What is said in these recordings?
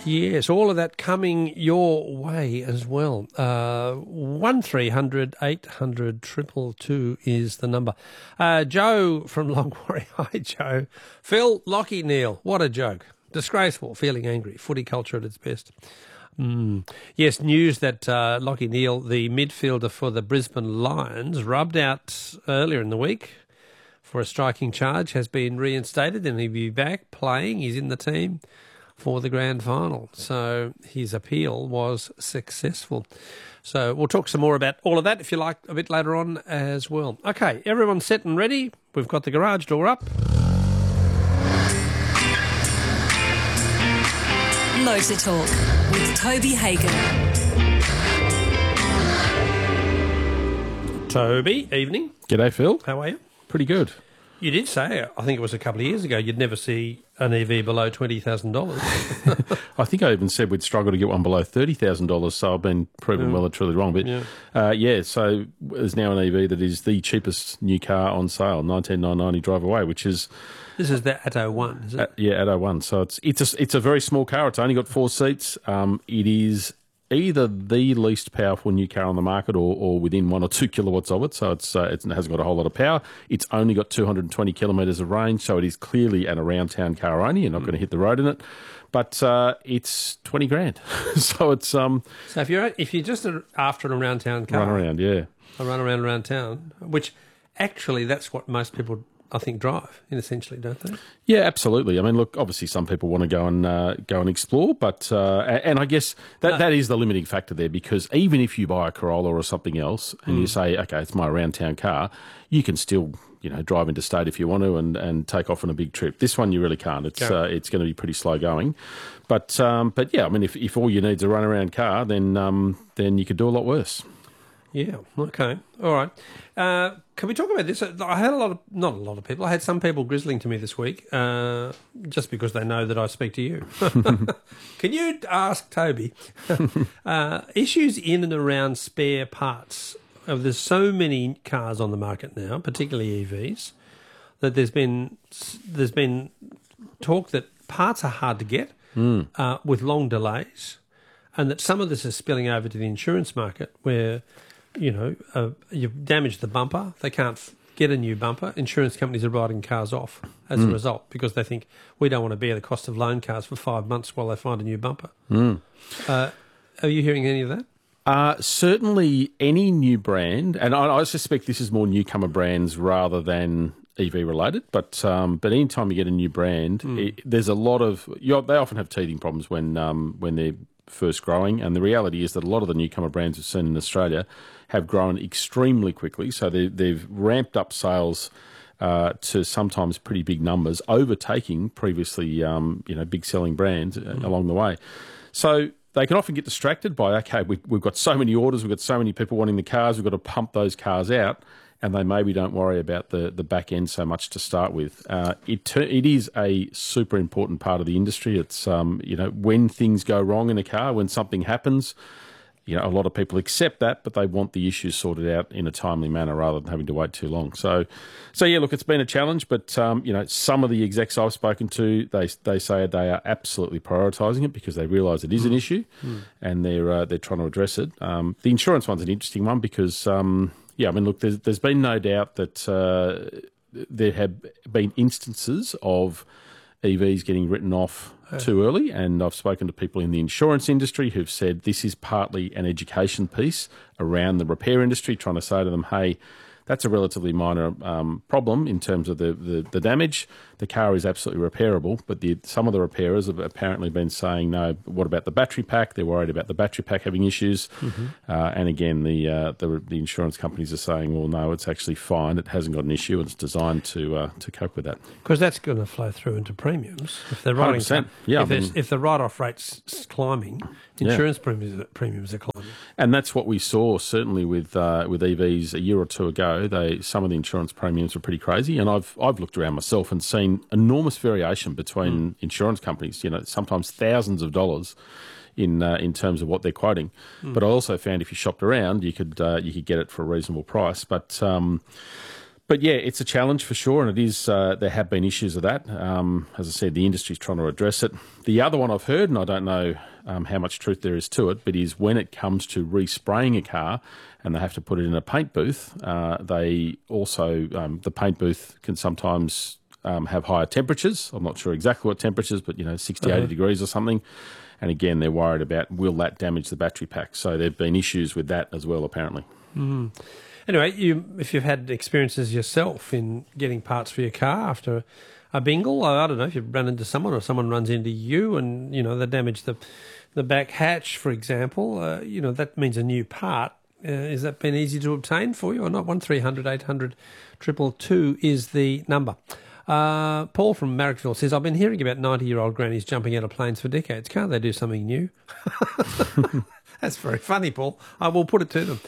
Yes, all of that coming your way as well. 1300 800 222 is the number. Joe from Longwarry. Hi, Joe. Phil, Lockie Neal. What a joke. Disgraceful, feeling angry. Footy culture at its best. Yes, news that Lockie Neal, the midfielder for the Brisbane Lions, rubbed out earlier in the week for a striking charge, has been reinstated and he'll be back playing. He's in the team for the grand final. So his appeal was successful. So we'll talk some more about all of that, if you like, a bit later on as well. Okay, everyone's set and ready. We've got the garage door up. Motor Talk with Toby Hagen. Toby, evening. G'day, Phil. How are you? Pretty good. You did say, I think it was a couple of years ago, you'd never see an EV below $20,000. I think I even said we'd struggle to get one below $30,000, so I've been proven well and truly wrong. But so there's now an EV that is the cheapest new car on sale, $19,990 drive away, which is... This is the Atto 1, is it? Atto 1. So it's a very small car. It's only got 4 seats. It is either the least powerful new car on the market or within 1 or 2 kilowatts of it. So it hasn't got a whole lot of power. It's only got 220 kilometres of range, so it is clearly an around-town car only. You're not going to hit the road in it. But it's $20,000. So it's... So if you're just after an around-town car... Run around, yeah. A run around town, which actually that's what most people... I think drive, essentially, don't they? Yeah, absolutely. I mean, look, obviously some people want to go and explore, but and I guess that is the limiting factor there, because even if you buy a Corolla or something else and you say, okay, it's my around town car, you can still drive interstate if you want to and take off on a big trip. This one you really can't. It's going to be pretty slow going, but yeah, I mean, if all you need is a run around car, then you could do a lot worse. Yeah. Okay. All right. Can we talk about this? I had not a lot of people. I had some people grizzling to me this week, just because they know that I speak to you. Can you ask Toby issues in and around spare parts? There's so many cars on the market now, particularly EVs, that there's been talk that parts are hard to get with long delays, and that some of this is spilling over to the insurance market where. You've damaged the bumper. They can't get a new bumper. Insurance companies are writing cars off as a result because they think we don't want to bear the cost of loan cars for 5 months while they find a new bumper. Are you hearing any of that? Certainly any new brand, and I suspect this is more newcomer brands rather than EV related, but anytime you get a new brand, there's a lot of... they often have teething problems when they're first growing, and the reality is that a lot of the newcomer brands we've seen in Australia have grown extremely quickly. So they've ramped up sales to sometimes pretty big numbers, overtaking previously big selling brands along the way. So they can often get distracted by, okay, we've got so many orders, we've got so many people wanting the cars, we've got to pump those cars out, and they maybe don't worry about the back end so much to start with. It is a super important part of the industry. It's when things go wrong in a car, when something happens, a lot of people accept that, but they want the issues sorted out in a timely manner rather than having to wait too long. So yeah, look, it's been a challenge, but some of the execs I've spoken to, they say they are absolutely prioritising it because they realise it is an issue, and they're trying to address it. The insurance one's an interesting one because. Look, there's been no doubt that there have been instances of EVs getting written off too early, and I've spoken to people in the insurance industry who've said this is partly an education piece around the repair industry, trying to say to them, hey, that's a relatively minor problem in terms of the damage. The car is absolutely repairable, but some of the repairers have apparently been saying, no, what about the battery pack? They're worried about the battery pack having issues. And again, the insurance companies are saying, well, no, it's actually fine. It hasn't got an issue. It's designed to cope with that. Because that's going to flow through into premiums. If they're writing, 100%. Yeah, if the write-off rate's climbing, insurance premiums are climbing. And that's what we saw, certainly with EVs a year or two ago. Some of the insurance premiums were pretty crazy, and I've looked around myself and seen enormous variation between insurance companies. Sometimes thousands of dollars in terms of what they're quoting. But I also found if you shopped around, you could get it for a reasonable price. But But yeah, it's a challenge for sure, and it is. There have been issues of that. As I said, the industry's trying to address it. The other one I've heard, and I don't know how much truth there is to it, but is when it comes to respraying a car and they have to put it in a paint booth, they also the paint booth can sometimes have higher temperatures. I'm not sure exactly what temperatures, but 60, 80 degrees or something. And again, they're worried about will that damage the battery pack. So there've been issues with that as well, apparently. Mm. Anyway, if you've had experiences yourself in getting parts for your car after a bingle, I don't know, if you've run into someone or someone runs into you and, they damage the back hatch, for example, that means a new part. Has that been easy to obtain for you or not? 1300 800 222 is the number. Paul from Marrickville says, I've been hearing about 90-year-old grannies jumping out of planes for decades. Can't they do something new? That's very funny, Paul. I will put it to them.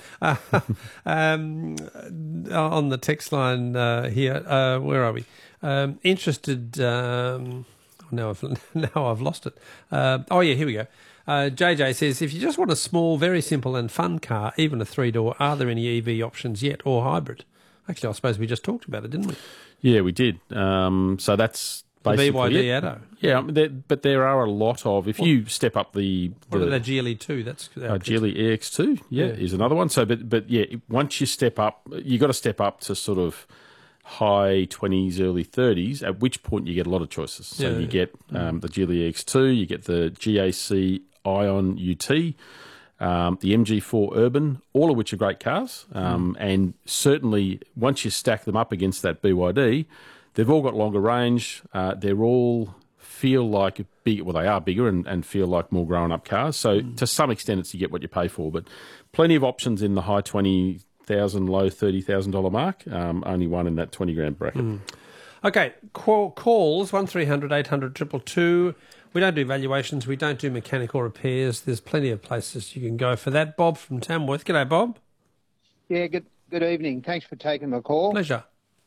On the text line here, where are we? Interested. Now I've lost it. Here we go. JJ says, if you just want a small, very simple and fun car, even a 3-door, are there any EV options yet or hybrid? Actually, I suppose we just talked about it, didn't we? Yeah, we did. So that's basically the BYD Atto. Yeah, but there are a lot of. If you step up the what about the GLE 2? That's GLE EX2. Yeah, is another one. So, but once you step up, you got to step up to sort of high 20s, early 30s. At which point you get a lot of choices. So you get the GLE EX2, you get the GAC Ion UT. The MG4 Urban, all of which are great cars, and certainly once you stack them up against that BYD, they've all got longer range. They're all feel like big. Well, they are bigger and feel like more grown-up cars. So to some extent, it's you get what you pay for. But plenty of options in the high $20,000, low $30,000 mark. Only one in that 20 grand bracket. Okay, calls 1300 800 222. We don't do valuations. We don't do mechanical repairs. There's plenty of places you can go for that. Bob from Tamworth. G'day, Bob. Yeah, good evening. Thanks for taking my call. Pleasure.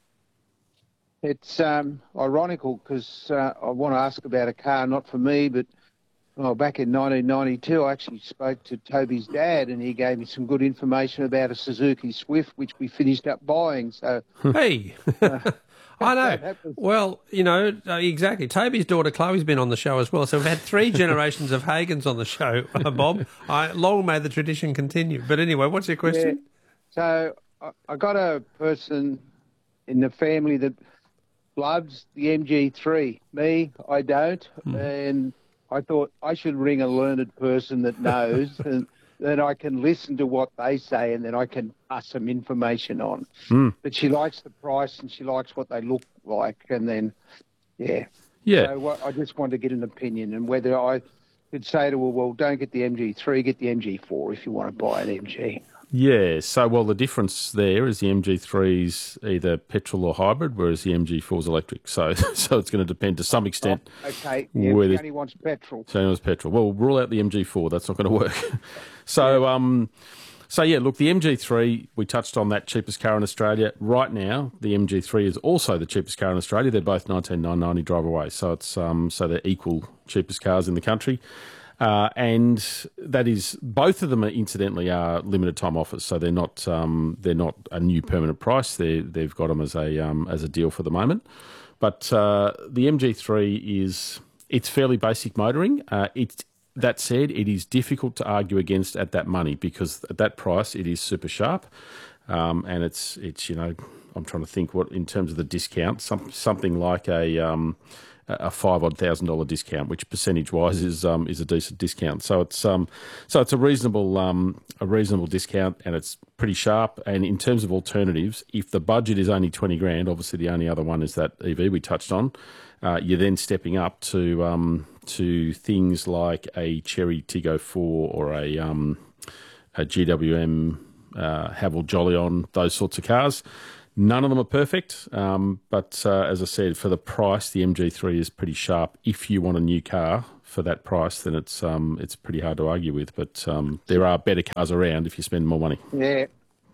It's ironical because I want to ask about a car, not for me, but back in 1992, I actually spoke to Toby's dad and he gave me some good information about a Suzuki Swift, which we finished up buying. So, hey. I know. Well, exactly. Toby's daughter Chloe's been on the show as well. So we've had 3 generations of Hagans on the show, Bob. Long may the tradition continue. But anyway, what's your question? Yeah. So I got a person in the family that loves the MG3. Me, I don't. And I thought I should ring a learned person that knows and then I can listen to what they say and then I can pass some information on. But she likes the price and she likes what they look like. And then, yeah. So I just wanted to get an opinion and whether I could say to her, well, don't get the MG3, get the MG4 if you want to buy an MG. Yeah, so, the difference there is the MG3's either petrol or hybrid, whereas the MG4's electric. So it's going to depend to some extent. Okay, yeah, he only wants petrol. So he wants petrol. Well, rule out the MG4. That's not going to work. Look, the MG3, we touched on that, cheapest car in Australia. Right now, the MG3 is also the cheapest car in Australia. They're both 19,990 drive away. So it's so they're equal cheapest cars in the country. And that is, both of them are incidentally are limited time offers, so they're not a new permanent price. They've got them as a deal for the moment. But the MG3 it's fairly basic motoring. That said, it is difficult to argue against at that money because at that price it is super sharp, and it's I'm trying to think what in terms of the discount, something like a $5,000 discount, which percentage-wise is a decent discount. So it's a reasonable discount, and it's pretty sharp. And in terms of alternatives, if the budget is only 20 grand, obviously the only other one is that EV we touched on. You're then stepping up to things like a Chery Tiggo 4 or a GWM Haval Jolyon, those sorts of cars. None of them are perfect, but as I said, for the price, the MG3 is pretty sharp. If you want a new car for that price, then it's pretty hard to argue with. But there are better cars around if you spend more money. Yeah.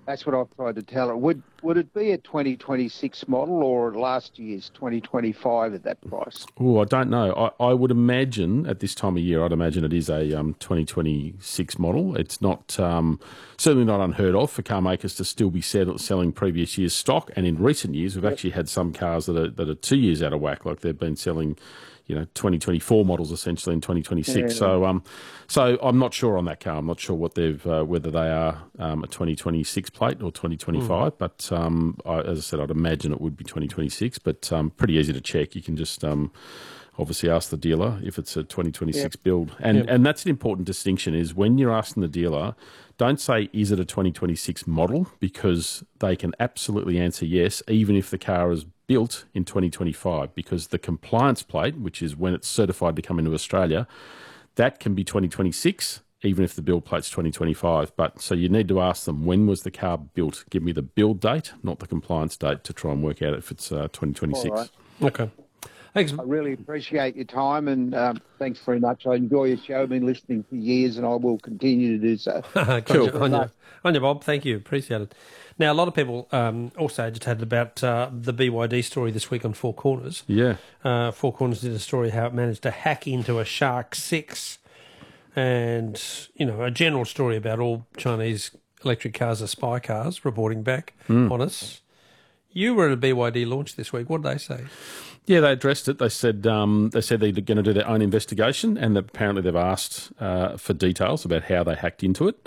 That's what I've tried to tell her. Would it be a 2026 model or last year's 2025 at that price? Oh, I don't know. I would imagine at this time of year, I'd imagine it is a 2026 model. It's not certainly not unheard of for car makers to still be selling previous year's stock. And in recent years, we've actually had some cars that are 2 years out of whack, like they've been selling 2024 models essentially in 2026. Yeah. So I'm not sure on that car. I'm not sure what whether they are a 2026 plate or 2025. But as I said, I'd imagine it would be 2026. But pretty easy to check. You can just obviously ask the dealer if it's a 2026 build. And that's an important distinction is when you're asking the dealer, don't say, is it a 2026 model? Because they can absolutely answer yes, even if the car is built in 2025, because the compliance plate, which is when it's certified to come into Australia, that can be 2026, even if the build plate's 2025. But so you need to ask them, when was the car built? Give me the build date, not the compliance date, to try and work out if it's 2026. All right. Okay. Thanks. I really appreciate your time, and thanks very much. I enjoy your show. I've been listening for years, and I will continue to do so. Cool. On you, Bob. Thank you. Appreciate it. Now, a lot of people also agitated about the BYD story this week on Four Corners. Yeah. Four Corners did a story how it managed to hack into a Shark 6 and, a general story about all Chinese electric cars are spy cars reporting back on us. You were at a BYD launch this week. What did they say? Yeah, they addressed it. They said they're going to do their own investigation, and apparently they've asked for details about how they hacked into it.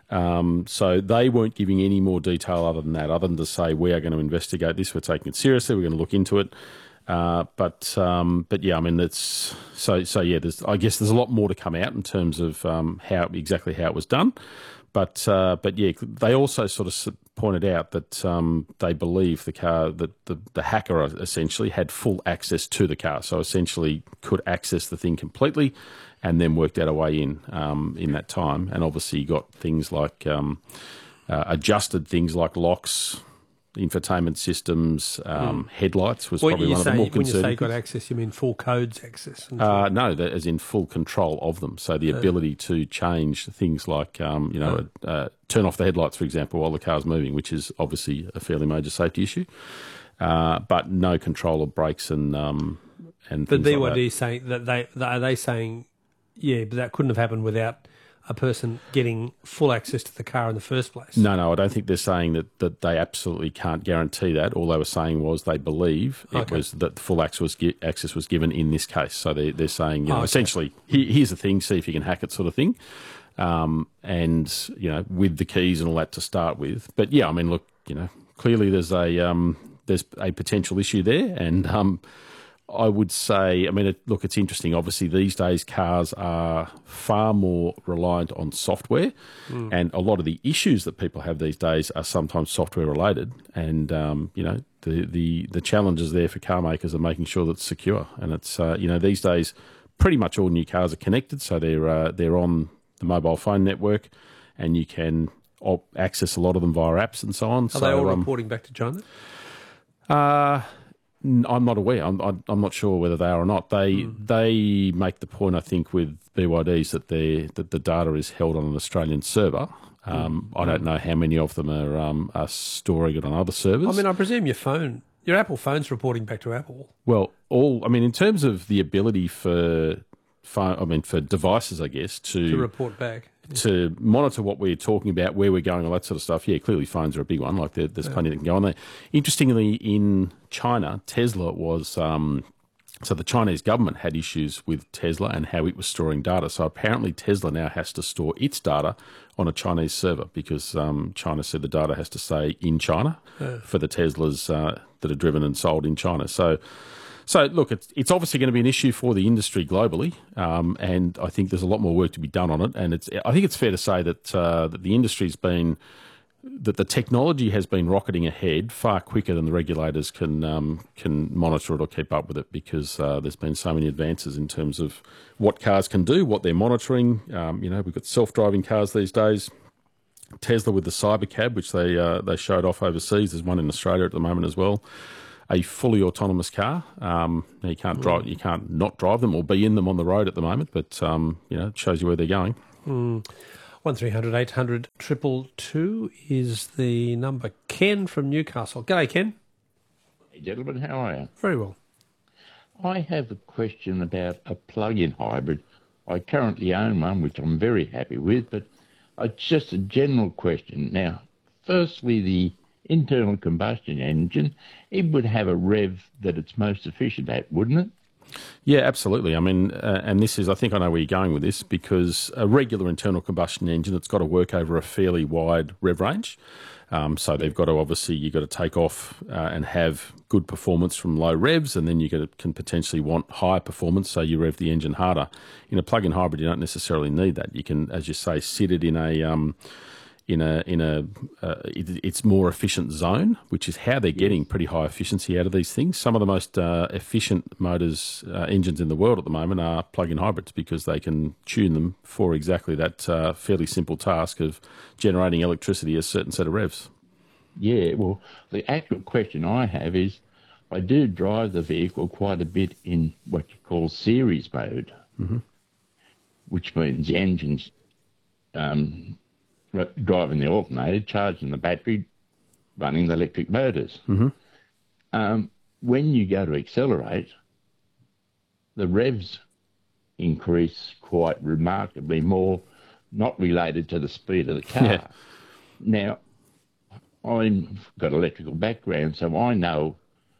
So they weren't giving any more detail other than that, other than to say we are going to investigate this. We're taking it seriously. We're going to look into it. But yeah, I mean it's so yeah. I guess there's a lot more to come out in terms of how it was done. But yeah, they also sort of pointed out that they believe the hacker essentially had full access to the car, so essentially could access the thing completely, and then worked out a way in that time. And obviously, you got things like adjusted things like locks, infotainment systems, headlights was probably one of the more concerning. When you say got access, you mean full codes access? No, that as in full control of them. So the ability to change things like, turn off the headlights, for example, while the car's moving, which is obviously a fairly major safety issue. But no control of brakes and things but BYD like that. Saying that are they saying, yeah, but that couldn't have happened without a person getting full access to the car in the first place? No, I don't think they're saying that they absolutely can't guarantee that. All they were saying was they believe it was that full access was given in this case. So they're saying, essentially, here's the thing, see if you can hack it, sort of thing. And with the keys and all that to start with. But yeah, I mean, look, clearly there's a potential issue there, and I would say, I mean, it's interesting. Obviously, these days cars are far more reliant on software, and a lot of the issues that people have these days are sometimes software related. And the challenges there for car makers are making sure that it's secure. And it's these days pretty much all new cars are connected, so they're on the mobile phone network, and you can access a lot of them via apps and so on. Are they all reporting back to China? I'm not aware. I'm not sure whether they are or not. They make the point, I think, with BYDs that the data is held on an Australian server. I don't know how many of them are storing it on other servers. I mean, I presume your Apple phone's reporting back to Apple. Well, in terms of the ability for devices, I guess, to report back. To monitor what we're talking about, where we're going, all that sort of stuff. Yeah, clearly phones are a big one. Like there's plenty that can go on there. Interestingly, in China, Tesla was so the Chinese government had issues with Tesla and how it was storing data. So apparently Tesla now has to store its data on a Chinese server because China said the data has to stay in China for the Teslas that are driven and sold in China. So look, it's obviously going to be an issue for the industry globally, and I think there's a lot more work to be done on it. And I think it's fair to say that the industry's that the technology has been rocketing ahead far quicker than the regulators can monitor it or keep up with it, because there's been so many advances in terms of what cars can do, what they're monitoring. We've got self-driving cars these days. Tesla with the Cybercab, which they showed off overseas. There's one in Australia at the moment as well. A fully autonomous car. You can't drive. You can't not drive them or be in them on the road at the moment. But it shows you where they're going. 1300 800 222 is the number. Ken from Newcastle. G'day, Ken. Hey, gentlemen, how are you? Very well. I have a question about a plug-in hybrid. I currently own one, which I'm very happy with, but it's just a general question. Now, firstly, the internal combustion engine, it would have a rev that it's most efficient at, wouldn't it? Yeah, absolutely. I mean, and this is, I think I know where you're going with this, because a regular internal combustion engine, it's got to work over a fairly wide rev range. So they've got to, obviously, you've got to take off and have good performance from low revs, and then you can potentially want higher performance, so you rev the engine harder. In a plug-in hybrid, you don't necessarily need that. You can, as you say, sit it in a it's more efficient zone, which is how they're getting pretty high efficiency out of these things. Some of the most efficient motors, engines in the world at the moment are plug-in hybrids, because they can tune them for exactly that fairly simple task of generating electricity at a certain set of revs. Yeah, well, the actual question I have is, I do drive the vehicle quite a bit in what you call series mode, which means the engine's driving the alternator, charging the battery, running the electric motors. When you go to accelerate, the revs increase quite remarkably more, not related to the speed of the car. Yeah. Now, I've got electrical background, so I know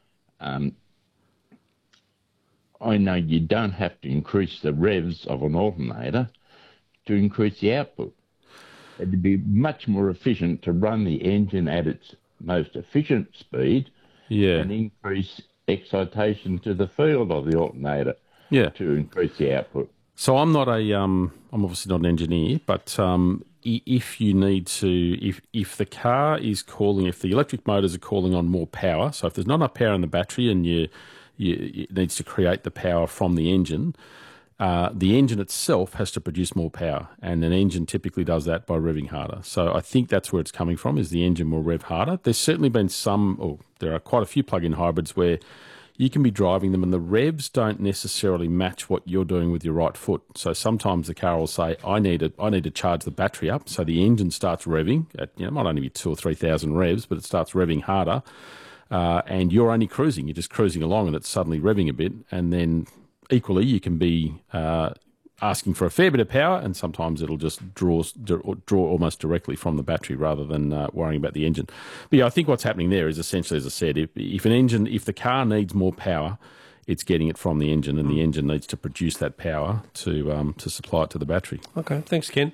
you don't have to increase the revs of an alternator to increase the output. It'd be much more efficient to run the engine at its most efficient speed and increase excitation to the field of the alternator to increase the output. So I'm not I'm obviously not an engineer, but if you need to, if the car is calling, if the electric motors are calling on more power, so if there's not enough power in the battery and it needs to create the power from the engine itself has to produce more power, and an engine typically does that by revving harder. So I think that's where it's coming from, is the engine will rev harder. There's certainly been there are quite a few plug-in hybrids where you can be driving them and the revs don't necessarily match what you're doing with your right foot. So sometimes the car will say, I need to charge the battery up. So the engine starts revving at, it might only be 2,000 or 3,000 revs, but it starts revving harder. And you're only cruising. You're just cruising along and it's suddenly revving a bit, and then equally, you can be asking for a fair bit of power, and sometimes it'll just draw almost directly from the battery rather than worrying about the engine. But yeah, I think what's happening there is essentially, as I said, if the car needs more power, it's getting it from the engine, and the engine needs to produce that power to supply it to the battery. Okay, thanks, Ken.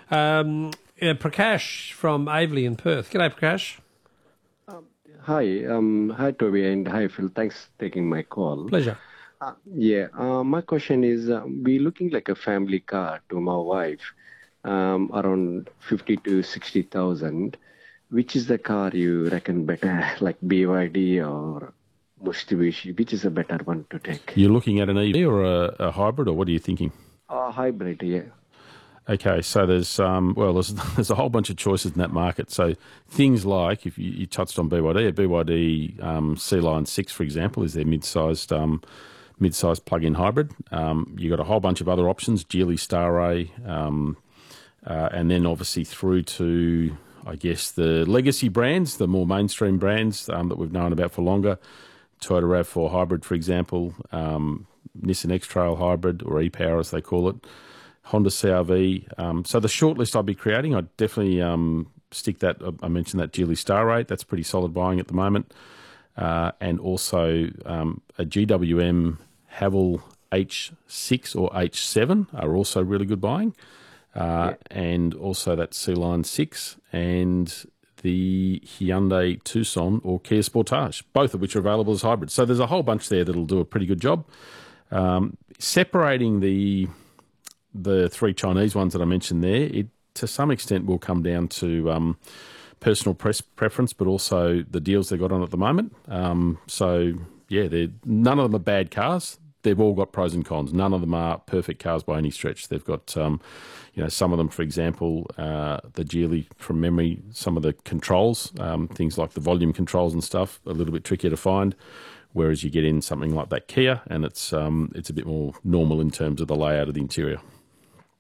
Prakash from Aveley in Perth. G'day, Prakash. Hi, Toby, and hi, Phil. Thanks for taking my call. Pleasure. My question is, we're looking like a family car to my wife, around 50 to 60,000. Which is the car you reckon better, like BYD or Mitsubishi? Which is a better one to take? You're looking at an EV or a hybrid, or what are you thinking? A hybrid, yeah. Okay, so there's a whole bunch of choices in that market. So things like, if you touched on BYD, a BYD C-Line 6, for example, is their mid-sized plug-in hybrid. You've got a whole bunch of other options, Geely Starray, and then obviously through to, I guess, the legacy brands, the more mainstream brands that we've known about for longer. Toyota RAV4 Hybrid, for example, Nissan X-Trail Hybrid, or e-Power as they call it, Honda CR-V. So the shortlist I'd be creating, I'd definitely stick that, I mentioned that Geely Starray, that's pretty solid buying at the moment. And also a GWM Haval H6 or H7 are also really good buying. And also that C-Line 6 and the Hyundai Tucson or Kia Sportage, both of which are available as hybrids. So there's a whole bunch there that'll do a pretty good job. Separating the three Chinese ones that I mentioned there, it to some extent will come down to personal preference, but also the deals they've got on at the moment. So, yeah, none of them are bad cars. They've all got pros and cons. None of them are perfect cars by any stretch. They've got, some of them, for example, the Geely, from memory, some of the controls, things like the volume controls and stuff, a little bit trickier to find. Whereas you get in something like that Kia, and it's a bit more normal in terms of the layout of the interior.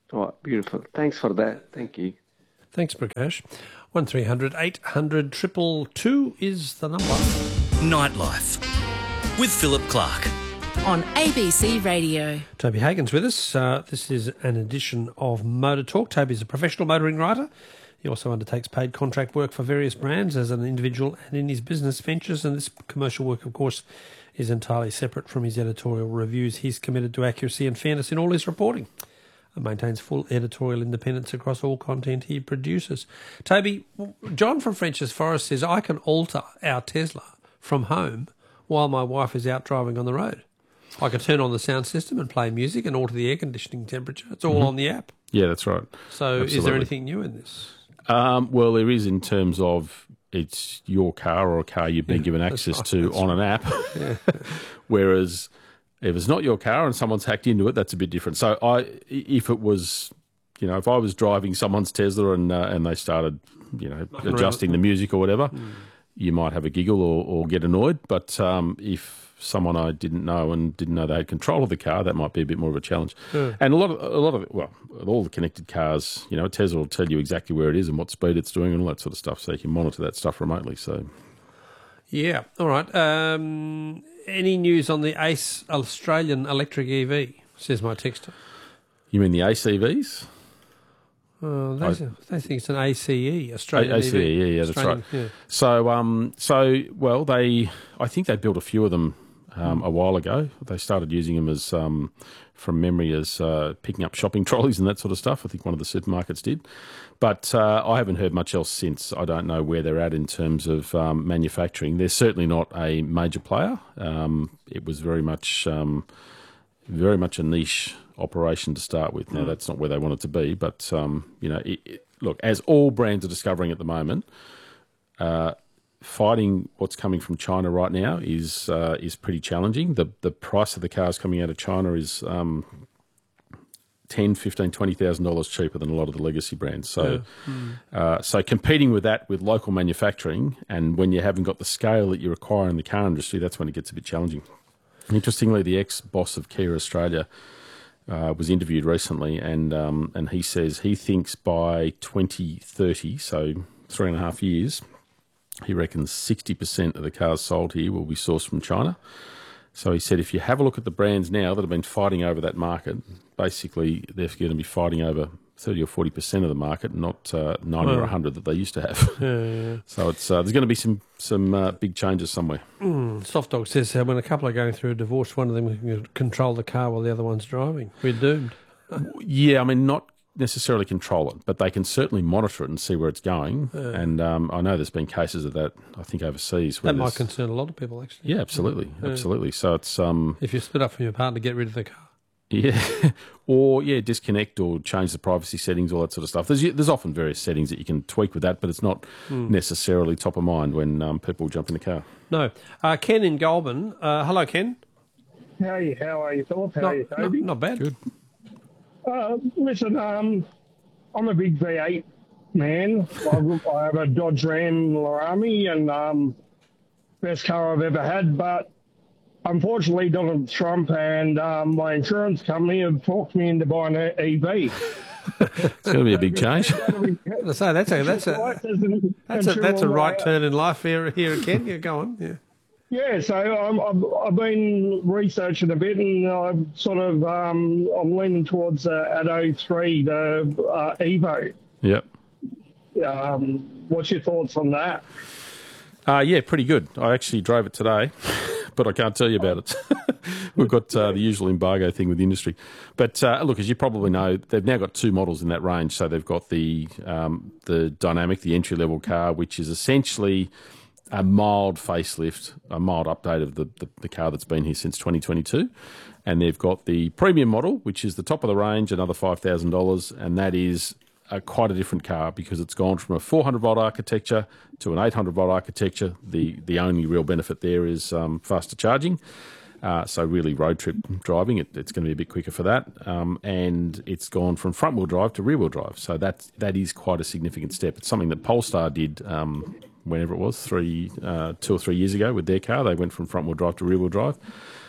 Oh, beautiful. Thanks for that. Thank you. Thanks, Prakash. 1300 800 222 is the number. Nightlife with Philip Clark. On ABC Radio. Toby Hagen's with us. This is an edition of Motor Talk. Toby's a professional motoring writer. He also undertakes paid contract work for various brands as an individual and in his business ventures, and this commercial work, of course, is entirely separate from his editorial reviews. He's committed to accuracy and fairness in all his reporting and maintains full editorial independence across all content he produces. Toby, John from French's Forest says, I can alter our Tesla from home while my wife is out driving on the road. I can turn on the sound system and play music and alter the air conditioning temperature. It's all on the app. Yeah, that's right. So Absolutely. Is there anything new in this? Well, there is in terms of it's your car or a car you've been given access to on an app. Whereas if it's not your car and someone's hacked into it, that's a bit different. So if it was, if I was driving someone's Tesla and they started, adjusting the music or whatever, you might have a giggle or get annoyed. But if someone I didn't know and didn't know they had control of the car, that might be a bit more of a challenge. Yeah. And a lot of it, well, all the connected cars, Tesla will tell you exactly where it is and what speed it's doing and all that sort of stuff, so you can monitor that stuff remotely. So, yeah, all right. Any news on the ACE Australian electric EV? Says my texter. You mean the ACVs? They think it's an ACE, Australian ACE, EV. yeah, that's right. Yeah. So, I think they built a few of them a while ago. They started using them as, from memory, as picking up shopping trolleys and that sort of stuff. I think one of the supermarkets did. But I haven't heard much else since. I don't know where they're at in terms of manufacturing. They're certainly not a major player. It was very much a niche operation to start with. Now, that's not where they want it to be. But, look, as all brands are discovering at the moment, fighting what's coming from China right now is pretty challenging. The price of the cars coming out of China is $10,000, $15,000, $20,000 cheaper than a lot of the legacy brands. So, so competing with that with local manufacturing, and when you haven't got the scale that you require in the car industry, that's when it gets a bit challenging. Interestingly, the ex-boss of Kia Australia was interviewed recently, and he says he thinks by 2030, so 3.5 years, he reckons 60% of the cars sold here will be sourced from China. So he said if you have a look at the brands now that have been fighting over that market, basically they're going to be fighting over 30 or 40% of the market, not 90 or 100 that they used to have. Yeah. So it's there's going to be some big changes somewhere. Soft Dog says when a couple are going through a divorce, one of them can control the car while the other one's driving. We're doomed. Yeah, I mean, not necessarily control it, but they can certainly monitor it and see where it's going. And I know there's been cases of that, I think, overseas. Where that might concern a lot of people, actually. Yeah, absolutely. Absolutely. So it's... if you split up from your partner, get rid of the car. Yeah, or disconnect or change the privacy settings, all that sort of stuff. There's often various settings that you can tweak with that, but it's not necessarily top of mind when people jump in the car. No. Ken in Goulburn. Hello, Ken. How are you, Philip? How are you, Toby? Not bad. Good. Listen, I'm a big V8 man. I have a Dodge Ram Laramie, and best car I've ever had, but unfortunately, Donald Trump and my insurance company have talked me into buying an EV. It's going to be a big change. That's a right turn in life here, Ken. Yeah, go on. Yeah. Yeah, so I've been researching a bit, and I'm sort of I'm leaning towards Atto 3, the Evo. Yep. What's your thoughts on that? Yeah, pretty good. I actually drove it today, but I can't tell you about it. We've got the usual embargo thing with the industry. But look, as you probably know, they've now got two models in that range. So they've got the Dynamic, the entry-level car, which is essentially a mild facelift, a mild update of the car that's been here since 2022. And they've got the premium model, which is the top of the range, another $5,000, and that is quite a different car because it's gone from a 400-volt architecture to an 800-volt architecture. The only real benefit there is faster charging. So really road trip driving, it's going to be a bit quicker for that. And it's gone from front-wheel drive to rear-wheel drive. So that is quite a significant step. It's something that Polestar did whenever it was, 2 or 3 years ago with their car. They went from front-wheel drive to rear-wheel drive.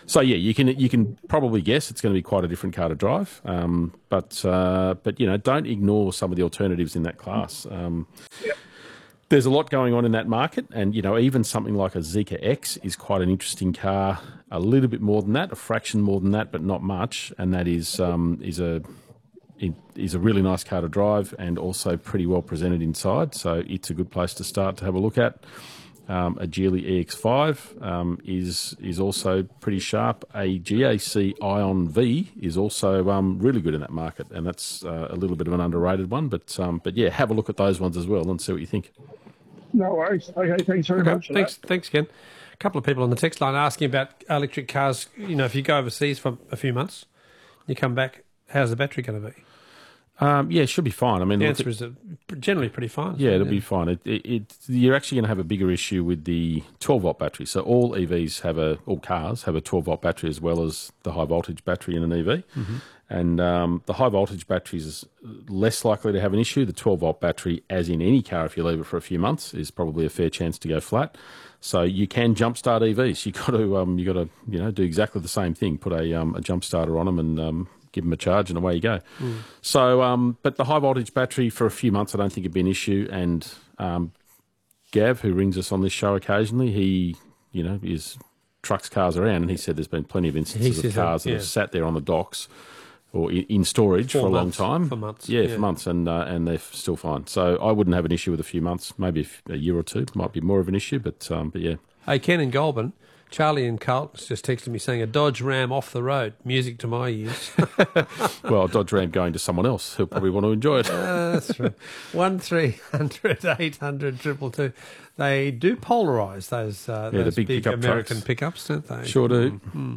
So yeah, you can probably guess it's going to be quite a different car to drive, but don't ignore some of the alternatives in that class. There's a lot going on in that market, and even something like a Zeekr X is quite an interesting car. A little bit more than that, a fraction more than that, but not much, and that is a really nice car to drive and also pretty well presented inside. So it's a good place to start to have a look at. A Geely EX5 is also pretty sharp. A GAC Ion V is also really good in that market, and that's a little bit of an underrated one. But yeah, have a look at those ones as well and see what you think. No worries. Okay, thanks very much. Thanks, Ken. A couple of people on the text line asking about electric cars. If you go overseas for a few months, you come back, how's the battery going to be? Yeah, it should be fine. I mean, the answer is generally pretty fine. Yeah, it'll be fine. You're actually going to have a bigger issue with the 12-volt battery. So all EVs all cars have a 12-volt battery as well as the high-voltage battery in an EV. Mm-hmm. And the high-voltage battery is less likely to have an issue. The 12-volt battery, as in any car, if you leave it for a few months, is probably a fair chance to go flat. So you can jumpstart EVs. You got to do exactly the same thing. Put a jump starter on them and give them a charge, and away you go. Mm. So, but the high voltage battery for a few months, I don't think it'd be an issue. And Gav, who rings us on this show occasionally, he trucks cars around, and he said there's been plenty of instances of cars that have sat there on the docks or in storage for a long time. For months. Yeah, for months, and they're still fine. So I wouldn't have an issue with a few months. Maybe a year or two might be more of an issue, but yeah. Hey, Ken in Goulburn, Charlie in Carlton's just texted me saying a Dodge Ram off the road. Music to my ears. Well, Dodge Ram going to someone else who'll probably want to enjoy it. That's right. 1300 800 222. They do polarise those the big pickup American trucks. Pickups, don't they? Sure do.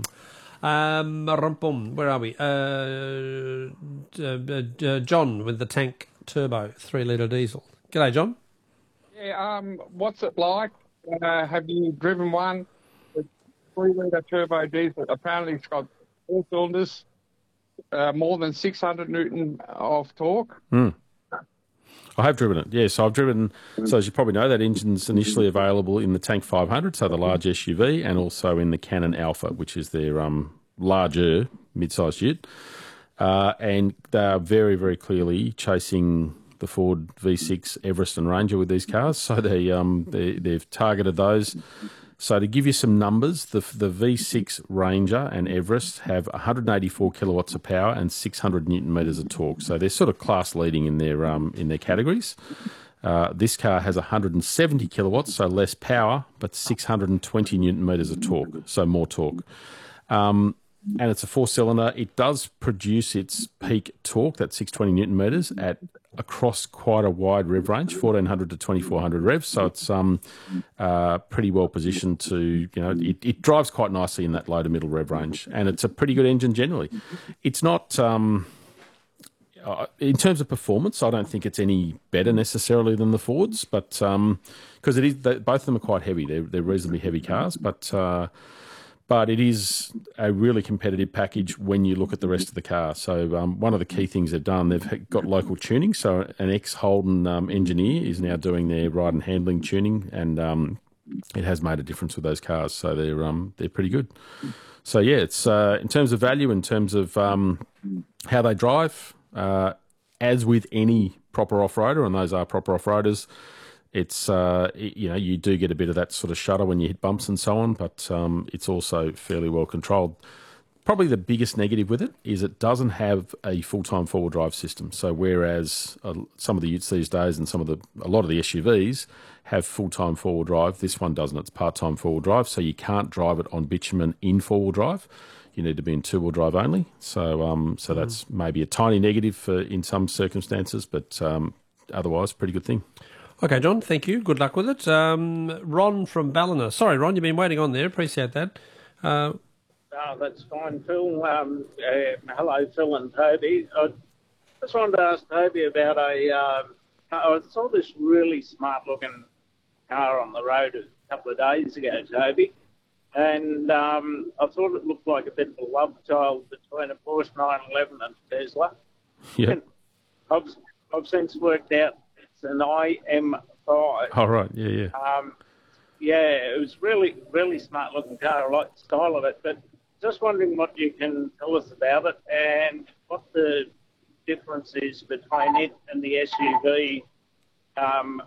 Where are we? John with the tank turbo 3-litre diesel. G'day, John. Yeah. What's it like? Have you driven one? 3-litre turbo diesel. Apparently it's got 4 cylinders, more than 600 Newton of torque. Mm. I have driven it, yeah. So I've driven, so as you probably know, that engine's initially available in the Tank 500, so the large SUV, and also in the Canon Alpha, which is their larger mid-sized ute. And they are very, very clearly chasing the Ford V6 Everest and Ranger with these cars. So they've targeted those. So to give you some numbers, the V6 Ranger and Everest have 184 kilowatts of power and 600 newton meters of torque. So they're sort of class leading in their categories. This car has 170 kilowatts, so less power, but 620 newton meters of torque, so more torque. And it's a 4-cylinder. It does produce its peak torque, that's 620 newton meters, across quite a wide rev range, 1400 to 2400 revs. So it's pretty well positioned to, it drives quite nicely in that low to middle rev range. And it's a pretty good engine generally. It's not, in terms of performance, I don't think it's any better necessarily than the Fords, but because both of them are quite heavy. They're reasonably heavy cars, but it is a really competitive package when you look at the rest of the car. So one of the key things they've done, they've got local tuning. So an ex-Holden engineer is now doing their ride and handling tuning, and it has made a difference with those cars. So they're pretty good. So yeah, it's in terms of value, in terms of how they drive, as with any proper off-roader, and those are proper off-roaders, it's, you do get a bit of that sort of shudder when you hit bumps and so on, but it's also fairly well controlled. Probably the biggest negative with it is it doesn't have a full-time four-wheel drive system. So whereas some of the utes these days and a lot of the SUVs have full-time four-wheel drive, this one doesn't. It's part-time four-wheel drive, so you can't drive it on bitumen in four-wheel drive. You need to be in two-wheel drive only. So that's maybe a tiny negative in some circumstances, but otherwise, pretty good thing. Okay, John, thank you. Good luck with it. Ron from Ballina. Sorry, Ron, you've been waiting on there. Appreciate that. That's fine, Phil. Hello, Phil and Toby. I just wanted to ask Toby about I saw this really smart-looking car on the road a couple of days ago, Toby, and I thought it looked like a bit of a love child between a Porsche 911 and a Tesla. Yeah. I've since worked out an IM5. Oh, right, yeah. Yeah, it was really, really smart looking car. I like the style of it, but just wondering what you can tell us about it and what the difference is between it and the SUV